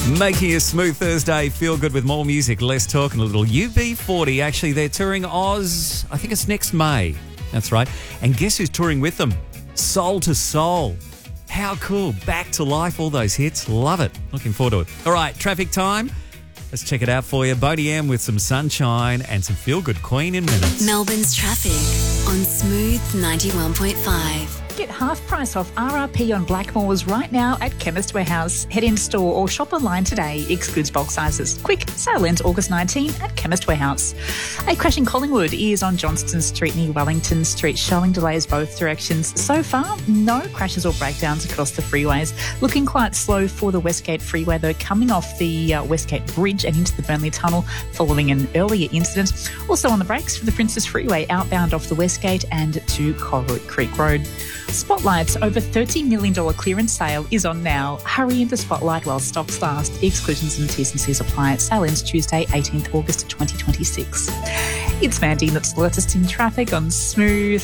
Making a smooth Thursday feel good with more music, less talk, and a little UB40. Actually, they're touring Oz, I think it's next May. That's right. And guess who's touring with them? Soul to Soul. How cool. Back to life, all those hits. Love it. Looking forward to it. All right, traffic time. Let's check it out for you. Bodie M with some sunshine and some feel-good Queen in minutes. Melbourne's traffic on Smooth 91.5. Get half price off RRP on Blackmores right now at Chemist Warehouse. Head in store or shop online today. Excludes bulk sizes. Quick, sale ends August 19 at Chemist Warehouse. A crash in Collingwood is on Johnston Street near Wellington Street, showing delays both directions. So far, no crashes or breakdowns across the freeways. Looking quite slow for the Westgate Freeway, though, coming off the Westgate Bridge and into the Burnley Tunnel following an earlier incident. Also on the brakes for the Princess Freeway outbound off the Westgate and to Coral Creek Road. Spotlight's over $30 million clearance sale is on now. Hurry into Spotlight while stocks last. Exclusions and T's and C's apply. Sale ends Tuesday, 18th August 2026. It's Mandy that's latest in traffic on Smooth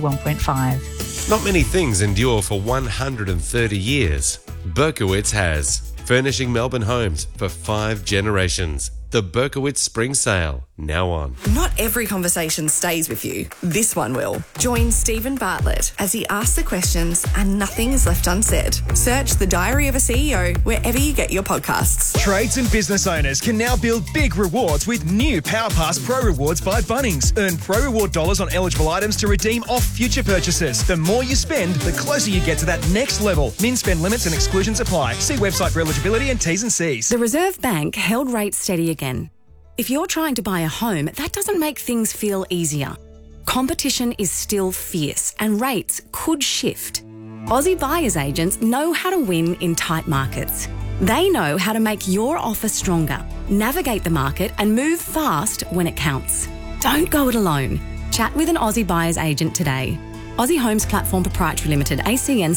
91.5. Not many things endure for 130 years. Berkowitz has. Furnishing Melbourne homes for 5 generations. The Berkowitz Spring Sale, now on. Not every conversation stays with you. This one will. Join Stephen Bartlett as he asks the questions and nothing is left unsaid. Search The Diary of a CEO wherever you get your podcasts. Trades and business owners can now build big rewards with new PowerPass Pro Rewards by Bunnings. Earn Pro Reward dollars on eligible items to redeem off future purchases. The more you spend, the closer you get to that next level. Min spend limits and exclusions apply. See website for eligibility and T's and C's. The Reserve Bank held rates steady again. If you're trying to buy a home, that doesn't make things feel easier. Competition is still fierce and rates could shift. Aussie buyers agents know how to win in tight markets. They know how to make your offer stronger, navigate the market and move fast when it counts. Don't go it alone. Chat with an Aussie buyers agent today. Aussie Homes Platform Proprietary Limited, ACN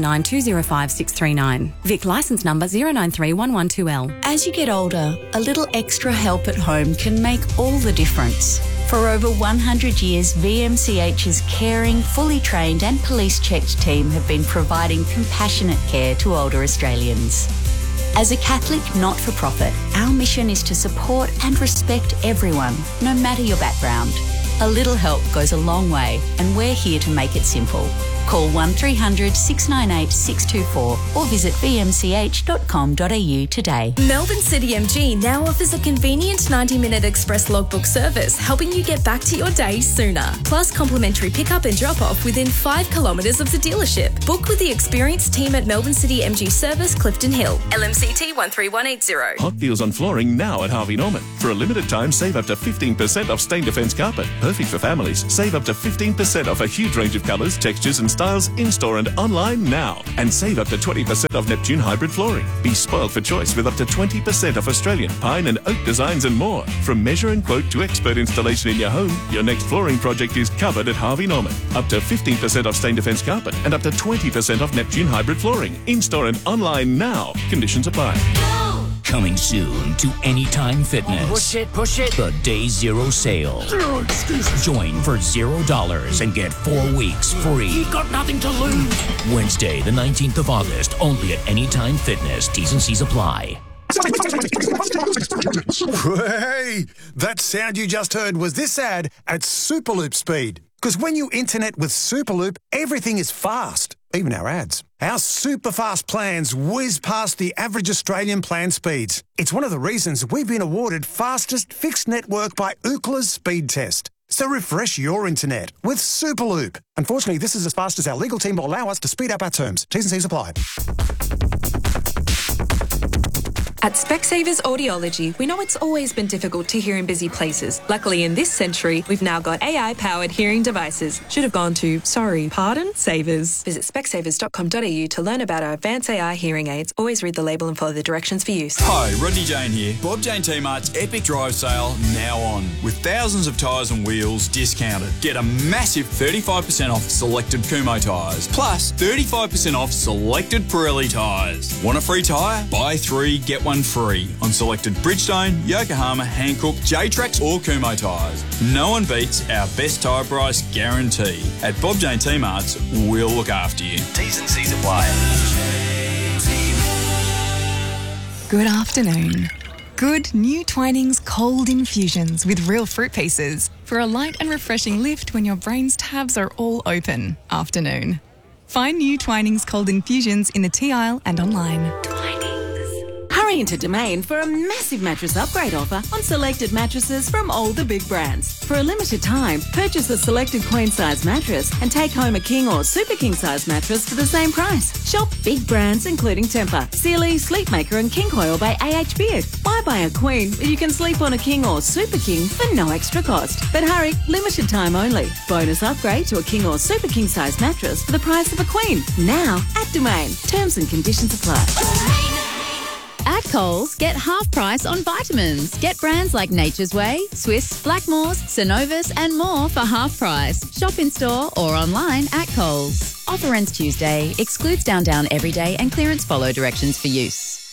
679205639. Vic licence number 093112L. As you get older, a little extra help at home can make all the difference. For over 100 years, VMCH's caring, fully trained and police-checked team have been providing compassionate care to older Australians. As a Catholic not-for-profit, our mission is to support and respect everyone, no matter your background. A little help goes a long way, and we're here to make it simple. Call 1300 698 624 or visit vmch.com.au today. Melbourne City MG now offers a convenient 90-minute express logbook service, helping you get back to your day sooner. Plus complimentary pickup and drop-off within 5 kilometres of the dealership. Book with the experienced team at Melbourne City MG Service, Clifton Hill. LMCT 13180. Hot deals on flooring now at Harvey Norman. For a limited time, save up to 15% off stain defence carpet. Perfect for families. Save up to 15% off a huge range of colours, textures and styles in-store and online now. And save up to 20% off Neptune hybrid flooring. Be spoiled for choice with up to 20% off Australian pine and oak designs and more. From measure and quote to expert installation in your home, your next flooring project is covered at Harvey Norman. Up to 15% off stain defence carpet and up to 20% off Neptune hybrid flooring. In-store and online now. Conditions apply. Coming soon to Anytime Fitness. Push it. The Day Zero sale. Zero excuses. Join for $0 and get 4 weeks free. You got nothing to lose. Wednesday, the 19th of August, only at Anytime Fitness. T's and C's apply. Hey, that sound you just heard was this ad at Superloop speed. Because when you internet with Superloop, everything is fast, even our ads. Our super fast plans whiz past the average Australian plan speeds. It's one of the reasons we've been awarded fastest fixed network by Ookla's speed test. So refresh your internet with Superloop. Unfortunately, this is as fast as our legal team will allow us to speed up our terms. T's and C's apply. At Specsavers Audiology, we know it's always been difficult to hear in busy places. Luckily, in this century, we've now got AI-powered hearing devices. Should have gone to, Savers. Visit specsavers.com.au to learn about our advanced AI hearing aids. Always read the label and follow the directions for use. Hi, Rodney Jane here. Bob Jane T-Mart's Epic Drive Sale now on. With thousands of tyres and wheels discounted. Get a massive 35% off selected Kumho tyres. Plus 35% off selected Pirelli tyres. Want a free tyre? Buy 3, get 1 free on selected Bridgestone, Yokohama, Hankook, J-Trax or Kumho tyres. No one beats our best tyre price guarantee. At Bob Jane T-Mart's, we'll look after you. T's and C's apply. Good afternoon. Good new Twinings cold infusions with real fruit pieces for a light and refreshing lift when your brain's tabs are all open. Afternoon. Find new Twinings cold infusions in the tea aisle and online. Hurry into Domain for a massive mattress upgrade offer on selected mattresses from all the big brands. For a limited time, purchase a selected queen size mattress and take home a king or super king size mattress for the same price. Shop big brands including Tempur, Sealy, Sleepmaker and King Coil by AH Beard. Why buy a queen when you can sleep on a king or super king for no extra cost? But hurry, limited time only. Bonus upgrade to a king or super king size mattress for the price of a queen. Now at Domain. Terms and conditions apply. At Coles, get half price on vitamins. Get brands like Nature's Way, Swiss, Blackmores, Synovus and more for half price. Shop in store or online at Coles. Offer ends Tuesday. Excludes Down Everyday and clearance follow directions for use.